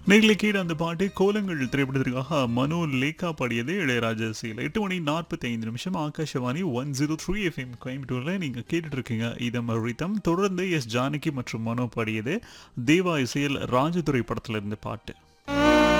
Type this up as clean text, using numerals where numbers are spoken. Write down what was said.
நேர்களை கீழே அந்த பாட்டு கோலங்கள் திரைப்படத்திற்காக மனோ லேக்கா பாடியது இளையராஜா இசையில் 8 மணி 45 நிமிஷம் ஆகாஷவாணி 103 FM கோயம்புத்தூரில் நீங்கள் கேட்டுட்டு இருக்கீங்க இதம் ரிதம். தொடர்ந்து எஸ் ஜானகி மற்றும் மனோ பாடியது தேவா இசையில் ராஜதுரை படத்தில் இருந்த பாட்டு.